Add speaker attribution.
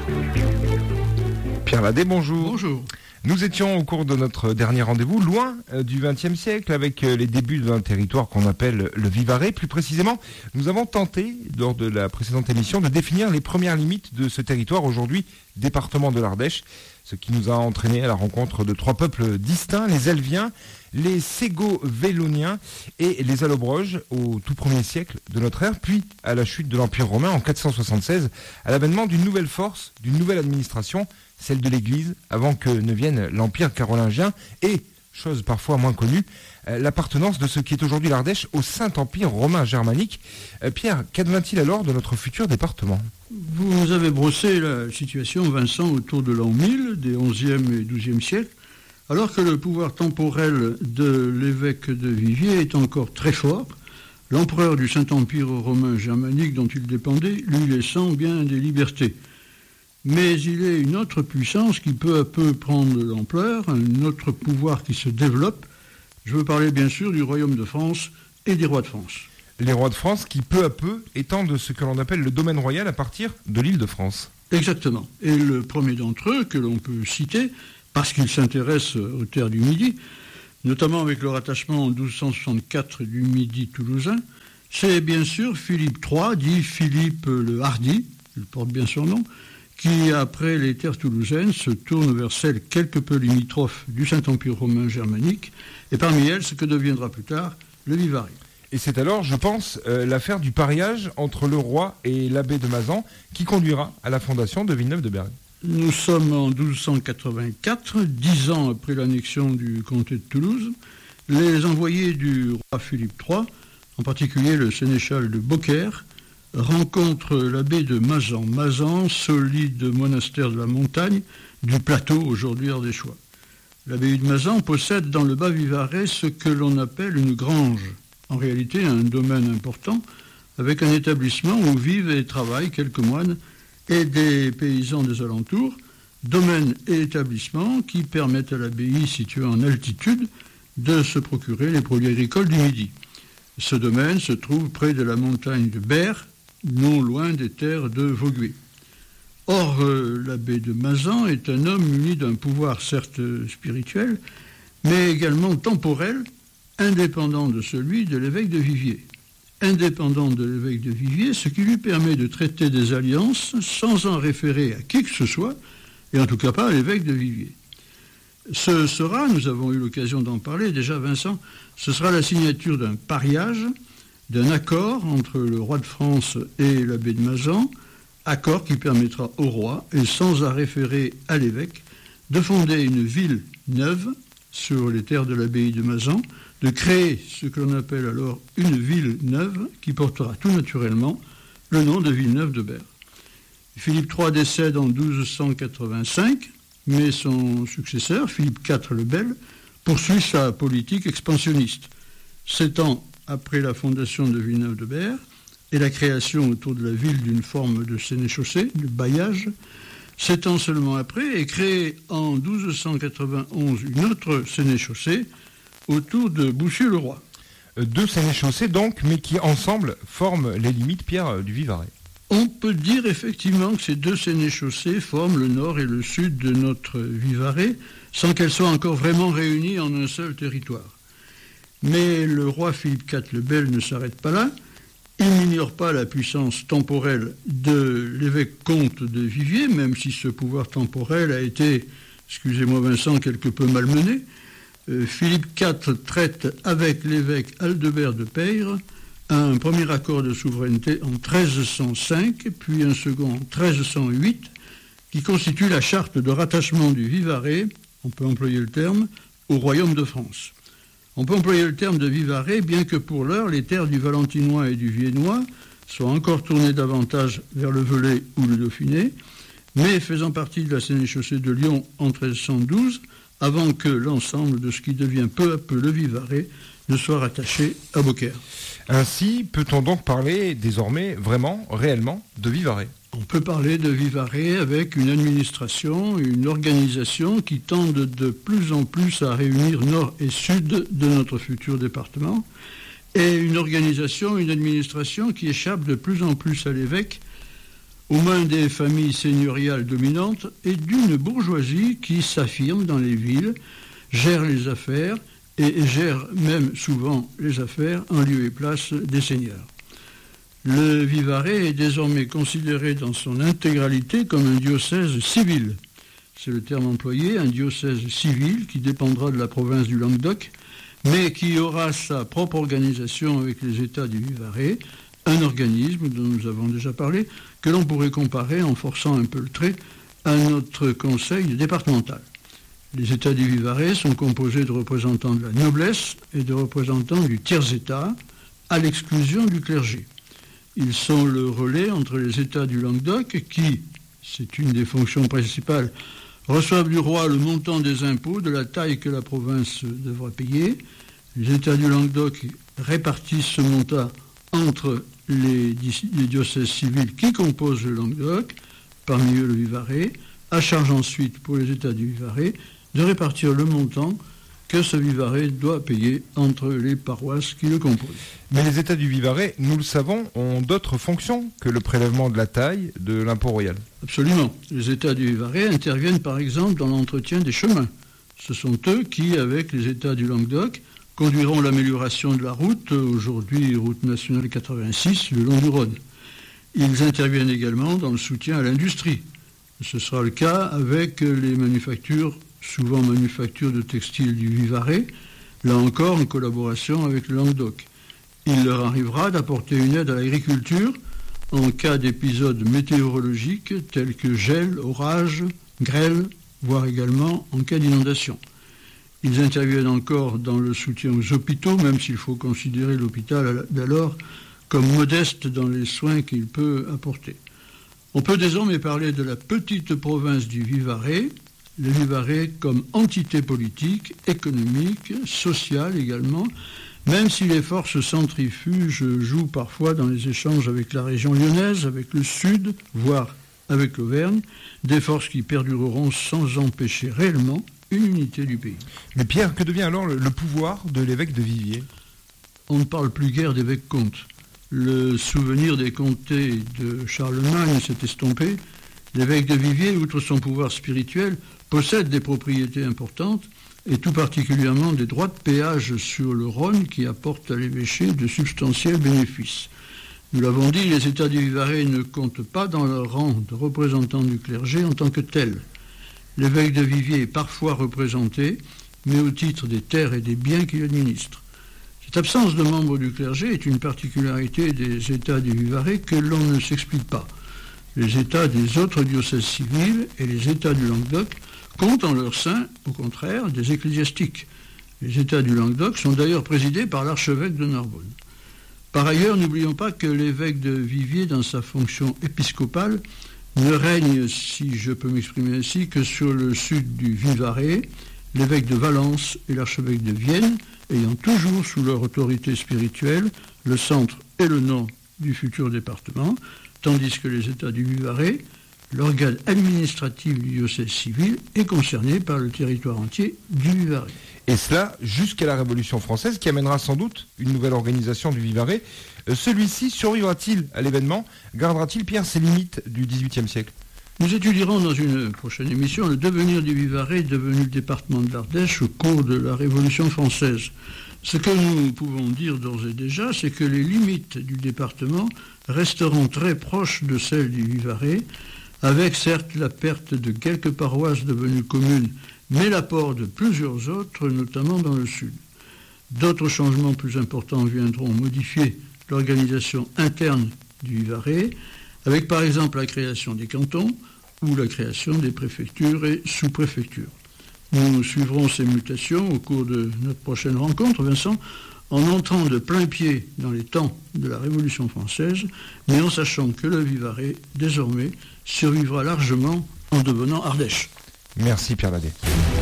Speaker 1: Pierre Ladet, bonjour.
Speaker 2: Bonjour.
Speaker 1: Nous étions au cours de notre dernier rendez-vous loin du XXe siècle avec les débuts d'un territoire qu'on appelle le Vivarais. Plus précisément, nous avons tenté, lors de la précédente émission, de définir les premières limites de ce territoire, aujourd'hui département de l'Ardèche, ce qui nous a entraîné à la rencontre de trois peuples distincts, les Elviens, les Ségo-Véloniens et les Allobroges au tout premier siècle de notre ère, puis à la chute de l'Empire romain en 476, à l'avènement d'une nouvelle force, d'une nouvelle administration, celle de l'Église, avant que ne vienne l'Empire carolingien et, chose parfois moins connue, l'appartenance de ce qui est aujourd'hui l'Ardèche au Saint-Empire romain germanique. Pierre, qu'advint-il alors de notre futur département ?
Speaker 2: Vous avez brossé la situation, Vincent, autour de l'an 1000, des 11e et 12e siècles, alors que le pouvoir temporel de l'évêque de Viviers est encore très fort, l'empereur du Saint-Empire romain germanique dont il dépendait lui laissant bien des libertés. Mais il est une autre puissance qui peu à peu prend de l'ampleur, un autre pouvoir qui se développe. Je veux parler bien sûr du royaume de France et des rois de France.
Speaker 1: Les rois de France qui peu à peu étendent ce que l'on appelle le domaine royal à partir de l'île de France.
Speaker 2: Exactement. Et le premier d'entre eux que l'on peut citer, parce qu'il s'intéresse aux terres du Midi, notamment avec le rattachement en 1264 du Midi toulousain, c'est bien sûr Philippe III, dit Philippe le Hardi, il porte bien son nom, qui, après les terres toulousaines, se tourne vers celles quelque peu limitrophes du Saint-Empire romain germanique, et parmi elles, ce que deviendra plus tard le Vivarais.
Speaker 1: Et c'est alors, je pense, l'affaire du pariage entre le roi et l'abbé de Mazan qui conduira à la fondation de Villeneuve-de-Berry.
Speaker 2: Nous sommes en 1284, 10 ans après l'annexion du comté de Toulouse. Les envoyés du roi Philippe III, en particulier le sénéchal de Beaucaire, rencontre l'abbé de Mazan. Mazan, solide monastère de la montagne, du plateau aujourd'hui ardéchois. L'abbaye de Mazan possède dans le bas Vivarais ce que l'on appelle une grange. En réalité, un domaine important, avec un établissement où vivent et travaillent quelques moines et des paysans des alentours, domaine et établissement qui permettent à l'abbaye située en altitude de se procurer les produits agricoles du Midi. Ce domaine se trouve près de la montagne de Berre, non loin des terres de Vaugué. Or, l'abbé de Mazan est un homme muni d'un pouvoir certes spirituel, mais également temporel, indépendant de celui de l'évêque de Viviers. Indépendant de l'évêque de Viviers, ce qui lui permet de traiter des alliances sans en référer à qui que ce soit, et en tout cas pas à l'évêque de Viviers. Ce sera, nous avons eu l'occasion d'en parler déjà Vincent, ce sera la signature d'un pariage, d'un accord entre le roi de France et l'abbé de Mazan, accord qui permettra au roi, et sans en référer à l'évêque, de fonder une ville neuve sur les terres de l'abbaye de Mazan, de créer ce que l'on appelle alors une ville neuve qui portera tout naturellement le nom de Villeneuve-de-Berre. Philippe III décède en 1285, mais son successeur, Philippe IV le Bel, poursuit sa politique expansionniste. 7 ans après la fondation de Villeneuve-de-Berre et la création autour de la ville d'une forme de sénéchaussée, de bailliage, 7 ans seulement après est créée en 1291 une autre sénéchaussée autour de Boussieu-le-Roi.
Speaker 1: 2 sénéchaussées donc, mais qui ensemble forment les limites, Pierre, du Vivarais.
Speaker 2: On peut dire effectivement que ces 2 sénéchaussées forment le nord et le sud de notre Vivarais, sans qu'elles soient encore vraiment réunies en un seul territoire. Mais le roi Philippe IV le Bel ne s'arrête pas là. Il n'ignore pas la puissance temporelle de l'évêque comte de Viviers, même si ce pouvoir temporel a été, excusez-moi Vincent, quelque peu malmené. Philippe IV traite avec l'évêque Aldebert de Peyre un premier accord de souveraineté en 1305, puis un second en 1308, qui constitue la charte de rattachement du Vivarais, on peut employer le terme, au royaume de France. On peut employer le terme de Vivarais, bien que pour l'heure, les terres du Valentinois et du Viennois soient encore tournées davantage vers le Velay ou le Dauphiné, mais faisant partie de la sénéchaussée de Lyon en 1312, avant que l'ensemble de ce qui devient peu à peu le Vivarais ne soit rattaché à Beaucaire.
Speaker 1: Ainsi, peut-on donc parler désormais, vraiment, réellement, de Vivarais ?
Speaker 2: On peut parler de Vivarais avec une administration, une organisation qui tendent de plus en plus à réunir nord et sud de notre futur département, et une organisation, une administration qui échappe de plus en plus à l'évêque, aux mains des familles seigneuriales dominantes et d'une bourgeoisie qui s'affirme dans les villes, gère les affaires et gère même souvent les affaires en lieu et place des seigneurs. Le Vivarais est désormais considéré dans son intégralité comme un diocèse civil. C'est le terme employé, un diocèse civil qui dépendra de la province du Languedoc, mais qui aura sa propre organisation avec les États du Vivarais, un organisme dont nous avons déjà parlé, que l'on pourrait comparer, en forçant un peu le trait, à notre conseil départemental. Les États du Vivarais sont composés de représentants de la noblesse et de représentants du tiers-État, à l'exclusion du clergé. Ils sont le relais entre les États du Languedoc qui, c'est une des fonctions principales, reçoivent du roi le montant des impôts de la taille que la province devra payer. Les États du Languedoc répartissent ce montant entre les diocèses civils qui composent le Languedoc, parmi eux le Vivarais, à charge ensuite pour les États du Vivarais de répartir le montant que ce Vivarais doit payer entre les paroisses qui le composent.
Speaker 1: Mais les États du Vivarais, nous le savons, ont d'autres fonctions que le prélèvement de la taille de l'impôt royal.
Speaker 2: Absolument. Les États du Vivarais interviennent par exemple dans l'entretien des chemins. Ce sont eux qui, avec les États du Languedoc, conduiront l'amélioration de la route, aujourd'hui route nationale 86, le long du Rhône. Ils interviennent également dans le soutien à l'industrie. Ce sera le cas avec les manufactures, souvent manufactures de textiles du Vivarais, là encore en collaboration avec le Languedoc. Il leur arrivera d'apporter une aide à l'agriculture en cas d'épisodes météorologiques tels que gel, orage, grêle, voire également en cas d'inondation. Ils interviennent encore dans le soutien aux hôpitaux, même s'il faut considérer l'hôpital d'alors comme modeste dans les soins qu'il peut apporter. On peut désormais parler de la petite province du Vivarais, le Vivarais comme entité politique, économique, sociale également, même si les forces centrifuges jouent parfois dans les échanges avec la région lyonnaise, avec le Sud, voire avec l'Auvergne, des forces qui perdureront sans empêcher réellement une unité du pays.
Speaker 1: Mais Pierre, que devient alors le pouvoir de l'évêque de Viviers ?
Speaker 2: On ne parle plus guère d'évêque-comte. Le souvenir des comtés de Charlemagne s'est estompé. L'évêque de Viviers, outre son pouvoir spirituel, possède des propriétés importantes et tout particulièrement des droits de péage sur le Rhône qui apportent à l'évêché de substantiels bénéfices. Nous l'avons dit, les États du Vivarais ne comptent pas dans leur rang de représentants du clergé en tant que tels. L'évêque de Viviers est parfois représenté, mais au titre des terres et des biens qu'il administre. Cette absence de membres du clergé est une particularité des États du Vivarais que l'on ne s'explique pas. Les États des autres diocèses civils et les États du Languedoc comptent en leur sein, au contraire, des ecclésiastiques. Les États du Languedoc sont d'ailleurs présidés par l'archevêque de Narbonne. Par ailleurs, n'oublions pas que l'évêque de Viviers, dans sa fonction épiscopale, ne règne, si je peux m'exprimer ainsi, que sur le sud du Vivarais, l'évêque de Valence et l'archevêque de Vienne, ayant toujours sous leur autorité spirituelle le centre et le nom du futur département, tandis que les États du Vivarais, l'organe administratif du diocèse civil, est concerné par le territoire entier du Vivarais.
Speaker 1: Et cela jusqu'à la Révolution française qui amènera sans doute une nouvelle organisation du Vivarais. Celui-ci survivra-t-il à l'événement ? Gardera-t-il, Pierre, ses limites du XVIIIe siècle ?
Speaker 2: Nous étudierons dans une prochaine émission le devenir du Vivarais devenu le département de l'Ardèche au cours de la Révolution française. Ce que nous pouvons dire d'ores et déjà, c'est que les limites du département resteront très proches de celles du Vivarais, avec certes la perte de quelques paroisses devenues communes, mais l'apport de plusieurs autres, notamment dans le sud. D'autres changements plus importants viendront modifier l'organisation interne du Vivarais, avec par exemple la création des cantons ou la création des préfectures et sous-préfectures. Nous suivrons ces mutations au cours de notre prochaine rencontre, Vincent, en entrant de plein pied dans les temps de la Révolution française, mais en sachant que le Vivarais, désormais, survivra largement en devenant Ardèche.
Speaker 1: Merci Pierre Ladet.